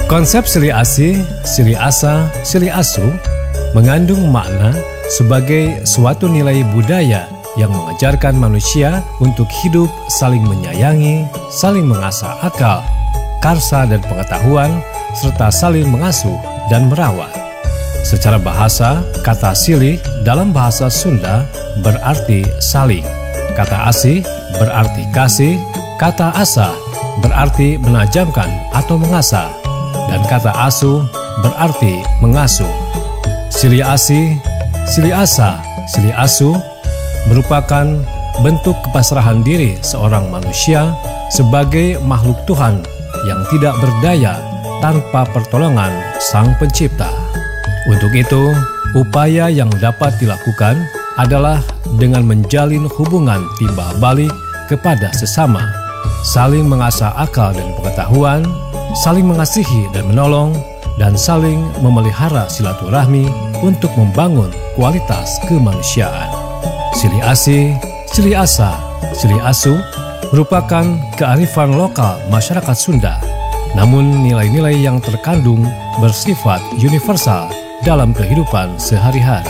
Konsep silih asih, silih asa, silih asuh mengandung makna sebagai suatu nilai budaya yang mengajarkan manusia untuk hidup saling menyayangi, saling mengasah akal, karsa dan pengetahuan, serta saling mengasuh dan merawat. Secara bahasa, kata silih dalam bahasa Sunda berarti saling, kata asih berarti kasih, kata asa berarti menajamkan atau mengasah, dan kata asuh berarti mengasuh. Silih asih, silih asa, silih asuh merupakan bentuk kepasrahan diri seorang manusia sebagai makhluk Tuhan yang tidak berdaya tanpa pertolongan Sang Pencipta. Untuk itu, upaya yang dapat dilakukan adalah dengan menjalin hubungan timbal balik kepada sesama, saling mengasah akal dan pengetahuan, saling mengasihi dan menolong, dan saling memelihara silaturahmi untuk membangun kualitas kemanusiaan. Silih asih, silih asa, silih asuh merupakan kearifan lokal masyarakat Sunda, namun nilai-nilai yang terkandung bersifat universal dalam kehidupan sehari-hari.